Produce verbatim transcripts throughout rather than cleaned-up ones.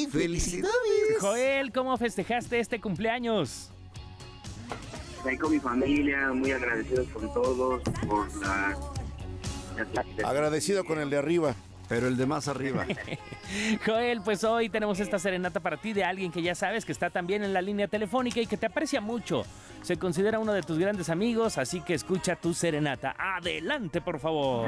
¡Felicidades! Joel, ¿cómo festejaste este cumpleaños? Estoy con mi familia, muy agradecidos con todos por la... Agradecido con el de arriba. Pero el de más arriba. Joel, pues hoy tenemos esta serenata para ti de alguien que ya sabes que está también en la línea telefónica y que te aprecia mucho. Se considera uno de tus grandes amigos, así que escucha tu serenata. Adelante, por favor.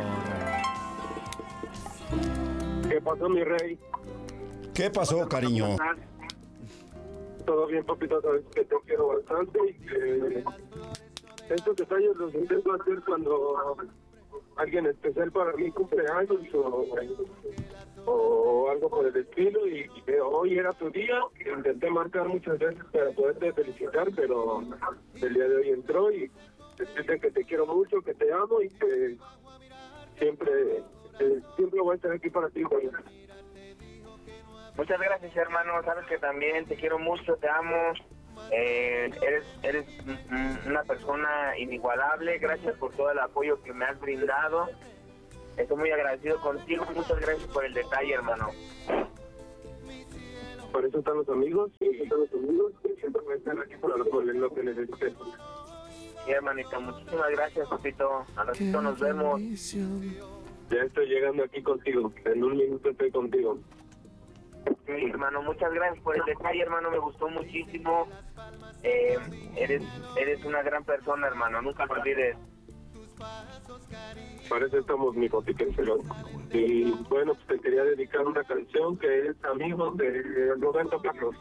¿Qué pasó, mi rey? ¿Qué pasó, cariño? Todo bien, papito, sabes que te quiero bastante y que estos detalles los intento hacer cuando alguien especial para mí cumpleaños o, o algo por el estilo, y que hoy era tu día. Intenté marcar muchas veces para poderte felicitar, pero el día de hoy entró y decirte que te quiero mucho, que te amo y que siempre, eh, siempre voy a estar aquí para ti, güey. Muchas gracias, hermano. Sabes que también te quiero mucho, te amo. Eh, eres eres una persona inigualable. Gracias por todo el apoyo que me has brindado. Estoy muy agradecido contigo. Muchas gracias por el detalle, hermano. Por eso están los amigos, por eso están los amigos, y siempre voy a estar aquí para lo que necesites. Sí, hermanito, muchísimas gracias, papito. Al ratito nos vemos. Ya estoy llegando aquí contigo. En un minuto estoy contigo. Sí, hermano, muchas gracias por el detalle, hermano, me gustó muchísimo. Eh, eres eres una gran persona, hermano, nunca lo olvides. Para eso estamos, mi cotiquensero. Y bueno, pues te quería dedicar una canción que es Amigos de Roberto Carlos.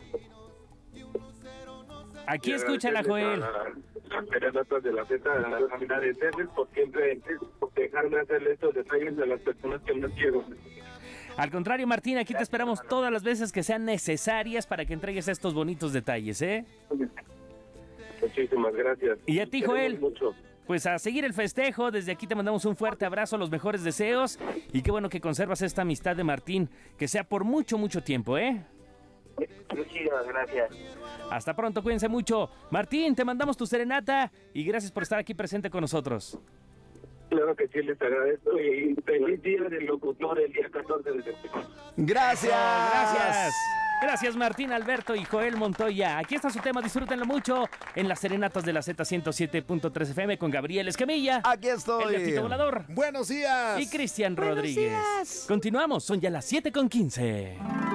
Aquí escúchala, Joel. Las serenatas de la Z, la final de César, por siempre por dejarme hacerle estos detalles a las personas que más quiero. Al contrario, Martín, aquí te esperamos todas las veces que sean necesarias para que entregues estos bonitos detalles, ¿eh? Muchísimas gracias. Y a ti, Joel, mucho. pues a seguir el festejo. Desde aquí te mandamos un fuerte abrazo, los mejores deseos. Y qué bueno que conservas esta amistad de Martín, que sea por mucho, mucho tiempo, ¿eh? Muchísimas gracias. Hasta pronto, cuídense mucho. Martín, te mandamos tu serenata y gracias por estar aquí presente con nosotros. Claro que sí, les agradezco y feliz día del locutor el día catorce de septiembre. Gracias. Gracias. Gracias, Martín, Alberto y Joel Montoya. Aquí está su tema, disfrútenlo mucho en las serenatas de la Z ciento siete punto tres F M con Gabriel Escamilla. Aquí estoy. El gatito volador. Buenos días. Y Cristian Buenos Rodríguez. días. Continuamos, son ya las siete con quince.